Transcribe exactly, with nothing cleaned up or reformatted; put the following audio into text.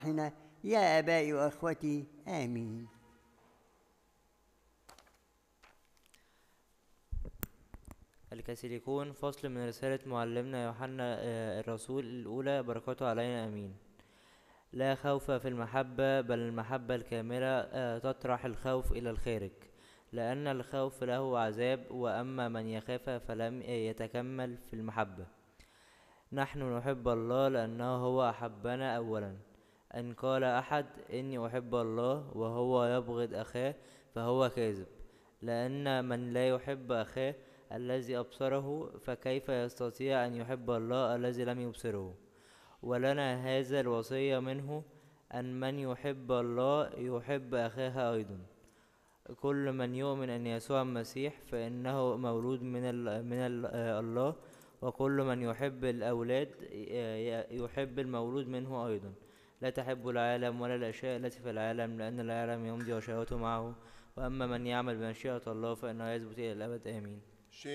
هنا يا آبائي وأخوتي آمين. الكاثوليكون، فصل من رسالة معلمنا يوحنا آه، الرسول الأولى، بركاته علينا آمين. لا خوف في المحبة، بل المحبة الكاملة آه، تطرح الخوف إلى الخارج، لأن الخوف له عذاب، وأما من يخاف فلم يتكمل في المحبة. نحن نحب الله لأنه هو أحبنا أولا. إن قال أحد إني أحب الله وهو يبغض أخاه فهو كاذب، لأن من لا يحب أخاه الذي أبصره فكيف يستطيع أن يحب الله الذي لم يبصره؟ ولنا هذا الوصية منه، أن من يحب الله يحب أخاه أيضا. كل من يؤمن أن يسوع المسيح فإنه مولود من ال من ال الله، وكل من يحب الأولاد يحب المولود منه أيضا. لا تحب العالم ولا الأشياء التي في العالم، لأن العالم يمضي وشهوته معه، وأما من يعمل بمشيئة الله فإنه يثبت إلى الأبد آمين.